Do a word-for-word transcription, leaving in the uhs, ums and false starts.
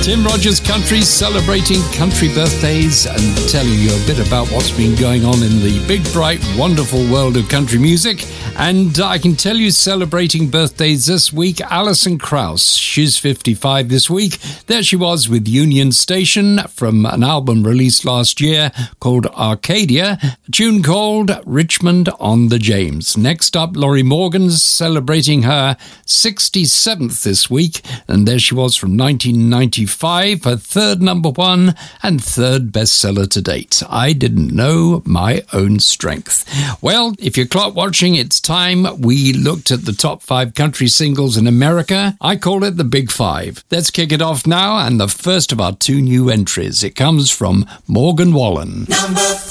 Tim Rogers Country, celebrating country birthdays and telling you a bit about what's been going on in the big, bright, wonderful world of country music. And I can tell you, celebrating birthdays this week, Alison Krauss. She's fifty-five this week. There she was with Union Station from an album released last year called Arcadia, a tune called Richmond on the James. Next up, Lorrie Morgan's celebrating her sixty-seventh this week. And there she was from nineteen ninety-five, her third number one and third bestseller to date. I Didn't Know My Own Strength. Well, if you're clock watching, it's time we looked at the top five country singles in America. I call it the Big Five. Let's kick it off now, and the first of our two new entries. It comes from Morgan Wallen. Number